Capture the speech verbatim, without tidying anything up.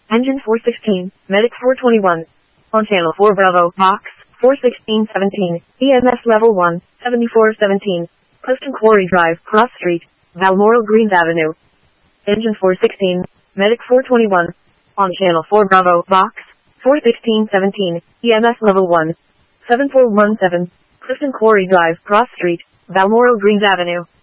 Engine four sixteen, Medic four twenty-one. On channel four Bravo, box, four sixteen seventeen, E M S level one, seventy-four seventeen. Clifton Quarry Drive, Cross Street, Balmoral Greens Avenue. Engine four sixteen, Medic four twenty-one. On channel four Bravo, box, four sixteen seventeen, E M S level one, seven four one seven. Clifton Quarry Drive, Cross Street, Balmoral Greens Avenue.